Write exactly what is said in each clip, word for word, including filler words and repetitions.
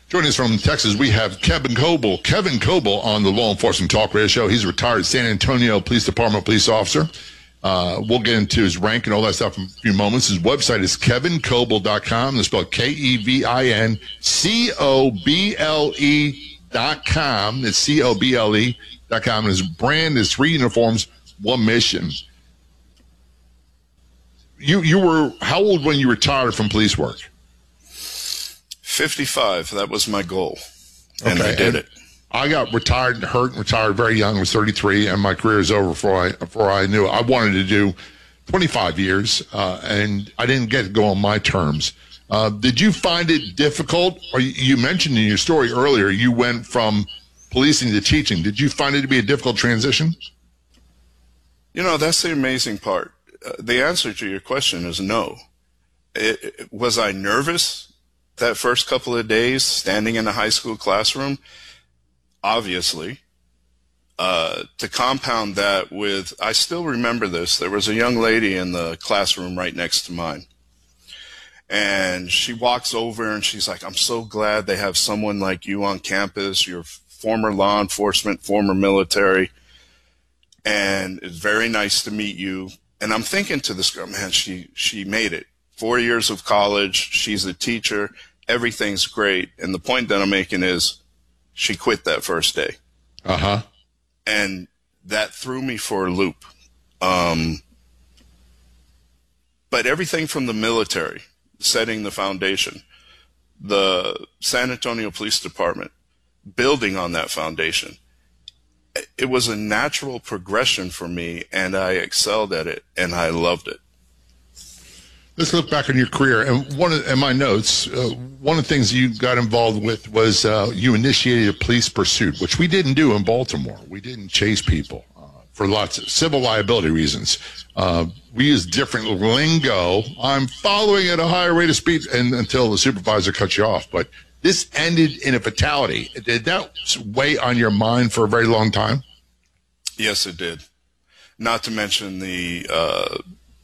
Joining us from Texas, we have Kevin Coble. Kevin Coble on the Law Enforcement Talk Radio Show. He's a retired San Antonio Police Department police officer. Uh, we'll get into his rank and all that stuff in a few moments. His website is kevin coble dot com. It's spelled K E V I N C O B L E dot com. It's C O B L E dot com. And his brand is three uniforms, one mission. You you were how old when you retired from police work? fifty-five. That was my goal, and okay. I did and it. I got retired, hurt, and retired very young. I was thirty-three, and my career is over before I before I knew it. I wanted to do twenty-five years, uh, and I didn't get to go on my terms. Uh, did you find it difficult? Or you mentioned in your story earlier you went from policing to teaching. Did you find it to be a difficult transition? You know, that's the amazing part. Uh, the answer to your question is no. It, it, was I nervous that first couple of days standing in a high school classroom? Obviously. Uh, to compound that with, I still remember this, there was a young lady in the classroom right next to mine. And she walks over and she's like, I'm so glad they have someone like you on campus. You're former law enforcement, former military. And it's very nice to meet you. And I'm thinking to this girl, man, she, she made it. Four years of college. She's a teacher. Everything's great. And the point that I'm making is she quit that first day. Uh-huh. And that threw me for a loop. Um, but everything from the military, setting the foundation, the San Antonio Police Department, building on that foundation, it was a natural progression for me, and I excelled at it, and I loved it. Let's look back on your career. And one of in my notes, uh, one of the things you got involved with was uh, you initiated a police pursuit, which we didn't do in Baltimore. We didn't chase people uh, for lots of civil liability reasons. Uh, we use different lingo. I'm following at a higher rate of speed and, until the supervisor cuts you off. But this ended in a fatality. Did that weigh on your mind for a very long time? Yes, it did. Not to mention the uh,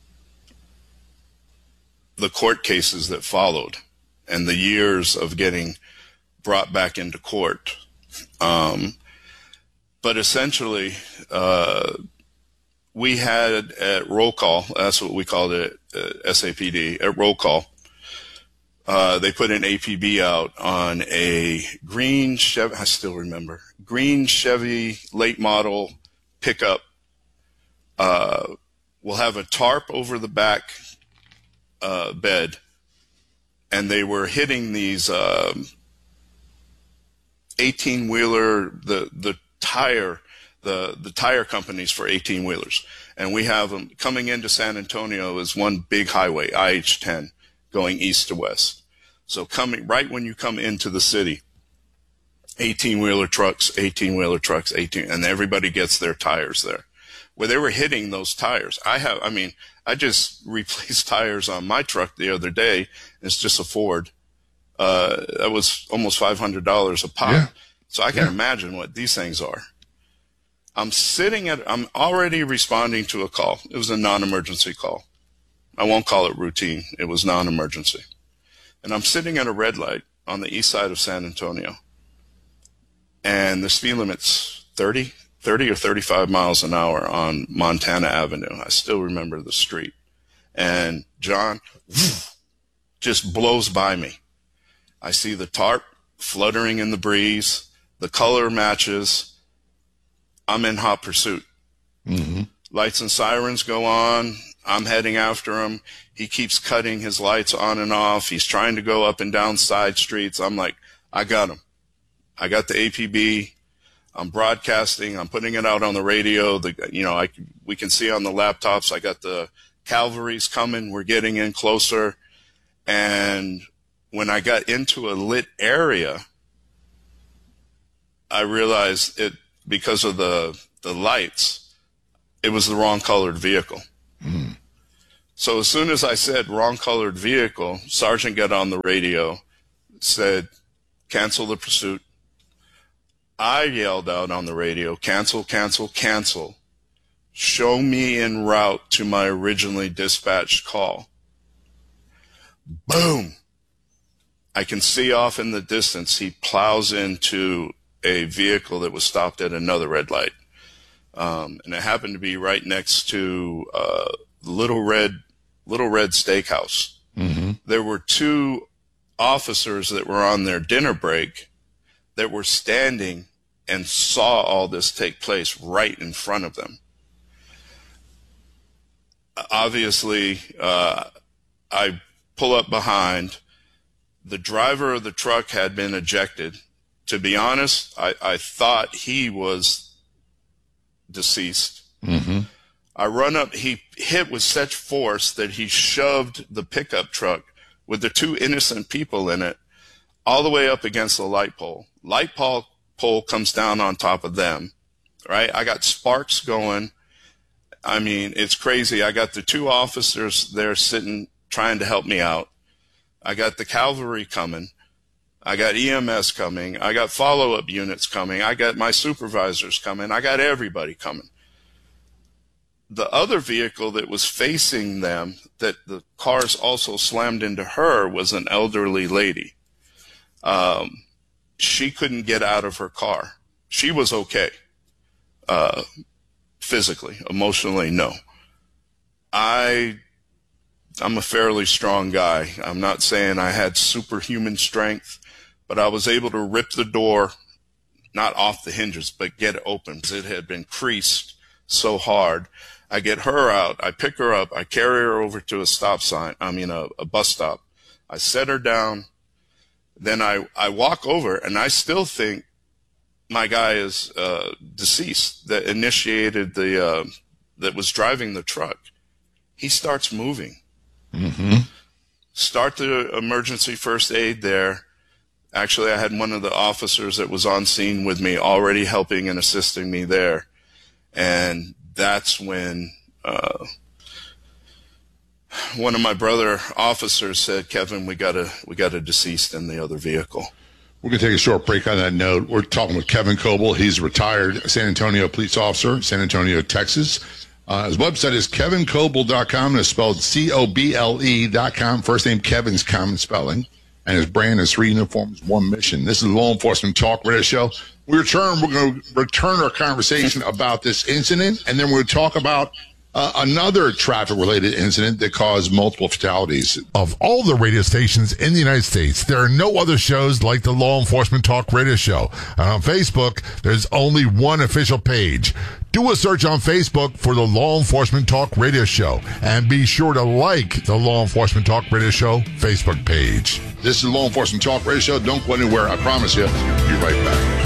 the court cases that followed and the years of getting brought back into court. Um, but essentially, uh, we had at roll call, that's what we called it, uh, S A P D, at roll call, uh, they put an A P B out on a green Chevy, I still remember, green Chevy late model pickup. Uh, we'll have a tarp over the back uh, bed, and they were hitting these um, eighteen-wheeler, the the tire, the the tire companies for eighteen-wheelers, and we have them coming into San Antonio as one big highway, I H ten, going east to west. So coming right when you come into the city, eighteen-wheeler trucks, eighteen-wheeler trucks, eighteen, and everybody gets their tires there. Where they were hitting those tires, I have, I mean, I just replaced tires on my truck the other day. It's just a Ford. Uh, that was almost five hundred dollars a pop. Yeah. So I can Yeah. imagine what these things are. I'm sitting at, I'm already responding to a call. It was a non-emergency call. I won't call it routine. It was non-emergency. And I'm sitting at a red light on the east side of San Antonio. And the speed limit's thirty, thirty or thirty-five miles an hour on Montana Avenue. I still remember the street. And John just blows by me. I see the tarp fluttering in the breeze. The color matches. I'm in hot pursuit. Mm-hmm. Lights and sirens go on. I'm heading after him. He keeps cutting his lights on and off. He's trying to go up and down side streets. I'm like, I got him. I got the A P B. I'm broadcasting. I'm putting it out on the radio. The, you know, I, we can see on the laptops. I got the cavalry's coming. We're getting in closer. And when I got into a lit area, I realized it, because of the, the lights, it was the wrong colored vehicle. Mm. So as soon as I said wrong colored vehicle, Sergeant got on the radio, said, cancel the pursuit. I yelled out on the radio, cancel, cancel, cancel. Show me en route to my originally dispatched call. Boom. I can see off in the distance he plows into a vehicle that was stopped at another red light. Um, and it happened to be right next to uh, Little Red Little Red Steakhouse. Mm-hmm. There were two officers that were on their dinner break that were standing and saw all this take place right in front of them. Obviously, uh, I pull up behind. The driver of the truck had been ejected. To be honest, I, I thought he was deceased. Mm-hmm. I run up. He hit with such force that he shoved the pickup truck with the two innocent people in it all the way up against the light pole. Light pole, pole comes down on top of them, right? I got sparks going. I mean, it's crazy. I got the two officers there sitting, trying to help me out. I got the cavalry coming. I got E M S coming. I got follow-up units coming. I got my supervisors coming. I got everybody coming. The other vehicle that was facing them, that the cars also slammed into her, was an elderly lady. Um, she couldn't get out of her car. She was okay. Uh, physically, emotionally, no. I, I'm a fairly strong guy. I'm not saying I had superhuman strength, but I was able to rip the door, not off the hinges, but get it open. It had been creased so hard. I get her out. I pick her up. I carry her over to a stop sign. I mean, a, a bus stop. I set her down. Then I, I walk over, and I still think my guy is uh, deceased that initiated the, uh, that was driving the truck. He starts moving. Mm-hmm. Start the emergency first aid there. Actually, I had one of the officers that was on scene with me already helping and assisting me there. And that's when uh, one of my brother officers said, "Kevin, we got a we got a deceased in the other vehicle." We're going to take a short break on that note. We're talking with Kevin Coble. He's a retired San Antonio police officer, San Antonio, Texas. Uh, his website is kevin coble dot com, and it's spelled C O B L E dot com. First name Kevin's common spelling. And his brand is three uniforms, one mission. This is the Law Enforcement Talk Radio Show. We return. We're going to return our conversation about this incident, and then we're going to talk about uh, another traffic-related incident that caused multiple fatalities. Of all the radio stations in the United States, there are no other shows like the Law Enforcement Talk Radio Show. And on Facebook, there's only one official page. Do a search on Facebook for the Law Enforcement Talk Radio Show, and be sure to like the Law Enforcement Talk Radio Show Facebook page. This is the Law Enforcement Talk Radio Show. Don't go anywhere. I promise you. Be right back.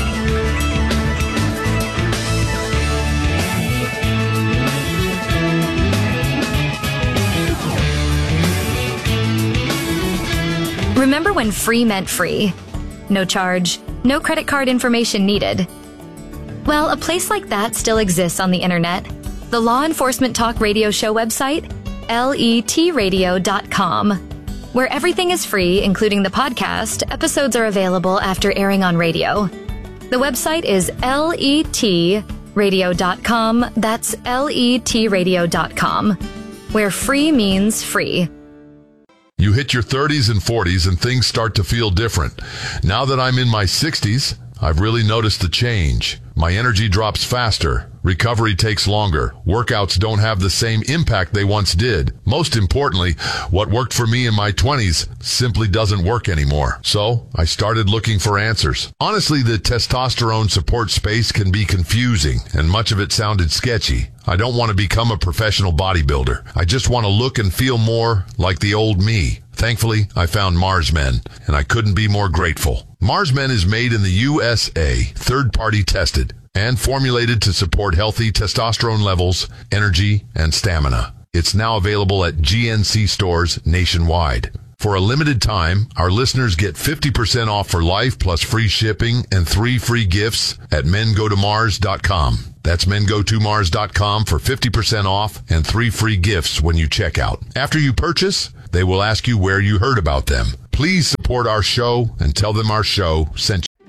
Remember when free meant free? No charge, no credit card information needed. Well, a place like that still exists on the internet. The Law Enforcement Talk Radio Show website, L E T radio dot com. Where everything is free, including the podcast, episodes are available after airing on radio. The website is L E T radio dot com. That's L E T radio dot com. Where free means free. You hit your thirties and forties and things start to feel different. Now that I'm in my sixties, I've really noticed the change. My energy drops faster. Recovery takes longer. Workouts don't have the same impact they once did. Most importantly, what worked for me in my twenties simply doesn't work anymore. So I started looking for answers. Honestly, the testosterone support space can be confusing, and much of it sounded sketchy. I don't want to become a professional bodybuilder. I just want to look and feel more like the old me. Thankfully, I found Mars Men, and I couldn't be more grateful. Mars Men is made in the U S A, third-party tested, and formulated to support healthy testosterone levels, energy, and stamina. It's now available at G N C stores nationwide. For a limited time, our listeners get fifty percent off for life plus free shipping and three free gifts at men go to mars dot com. That's men go to mars dot com for fifty percent off and three free gifts when you check out. After you purchase, they will ask you where you heard about them. Please support our show and tell them our show sent you.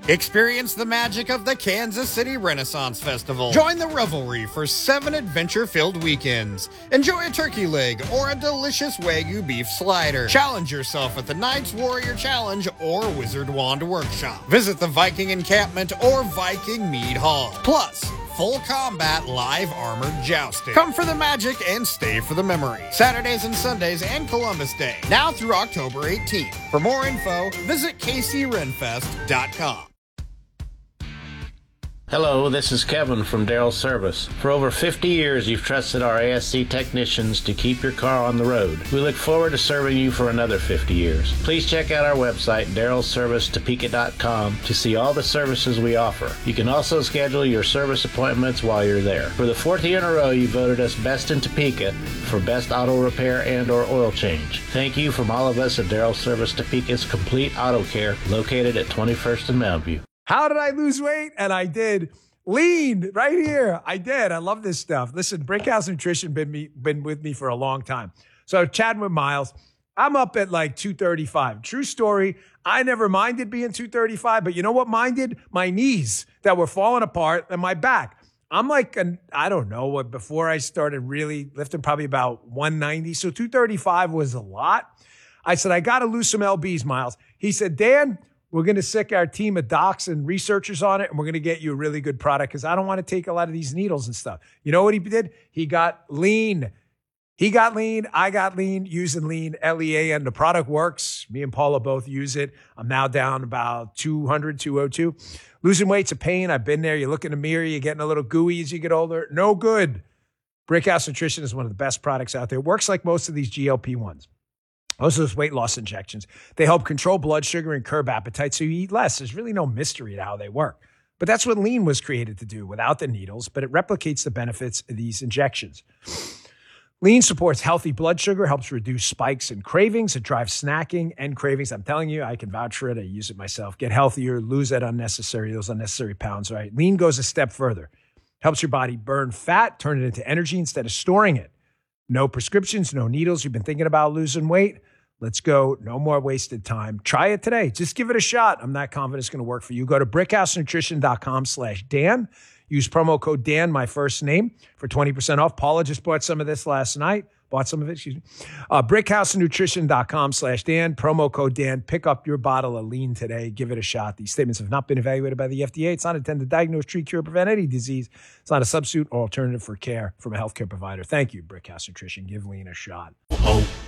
Experience the magic of the Kansas City Renaissance Festival. Join the revelry for seven adventure-filled weekends. Enjoy a turkey leg or a delicious Wagyu beef slider. Challenge yourself at the Knights Warrior Challenge or Wizard Wand Workshop. Visit the Viking Encampment or Viking Mead Hall. Plus, full combat live armored jousting. Come for the magic and stay for the memory. Saturdays and Sundays and Columbus Day. Now through October eighteenth. For more info, visit k c renfest dot com. Hello, this is Kevin from Darrell Service. For over fifty years, you've trusted our A S C technicians to keep your car on the road. We look forward to serving you for another fifty years. Please check out our website, darrell service topeka dot com, to see all the services we offer. You can also schedule your service appointments while you're there. For the fourth year in a row, you voted us Best in Topeka for Best Auto Repair and or Oil Change. Thank you from all of us at Darrell Service Topeka's Complete Auto Care, located at twenty-first and Mountain View. How did I lose weight? And I did. Lean right here. I did. I love this stuff. Listen, Brickhouse Nutrition been me been with me for a long time. So chatting with Miles, I'm up at like two thirty-five. True story. I never minded being two thirty-five, but you know what minded? My knees that were falling apart and my back. I'm like, an, I don't know what, before I started really lifting, probably about one ninety. So two thirty-five was a lot. I said, I got to lose some L Bs, Miles. He said, Dan, we're going to sick our team of docs and researchers on it, and we're going to get you a really good product because I don't want to take a lot of these needles and stuff. You know what he did? He got lean. He got lean. I got lean using lean, L E A N. The product works. Me and Paula both use it. I'm now down about two hundred, two oh two. Losing weight's a pain. I've been there. You look in the mirror, you're getting a little gooey as you get older. No good. Brickhouse Nutrition is one of the best products out there. It works like most of these G L P ones. Most of those weight loss injections, they help control blood sugar and curb appetite so you eat less. There's really no mystery to how they work. But that's what lean was created to do without the needles, but it replicates the benefits of these injections. Lean supports healthy blood sugar, helps reduce spikes and cravings. It drives snacking and cravings. I'm telling you, I can vouch for it. I use it myself. Get healthier, lose that unnecessary, those unnecessary pounds, right? Lean goes a step further. Helps your body burn fat, turn it into energy instead of storing it. No prescriptions, no needles. You've been thinking about losing weight? Let's go. No more wasted time. Try it today. Just give it a shot. I'm not confident it's going to work for you. Go to brickhouse nutrition dot com slash Dan. Use promo code Dan, my first name, for twenty percent off. Paula just bought some of this last night. Bought some of it, excuse me. Uh, brickhouse nutrition dot com slash Dan. Promo code Dan. Pick up your bottle of lean today. Give it a shot. These statements have not been evaluated by the F D A. It's not intended to diagnose, treat, cure, prevent any disease. It's not a substitute or alternative for care from a healthcare provider. Thank you, Brickhouse Nutrition. Give lean a shot. Oh.